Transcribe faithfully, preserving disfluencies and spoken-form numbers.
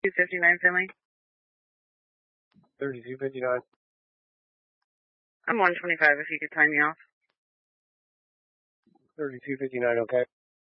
two fifty-nine Finley. thirty-two fifty-nine. I'm one twenty-five if you could time me off. thirty-two fifty-nine, okay.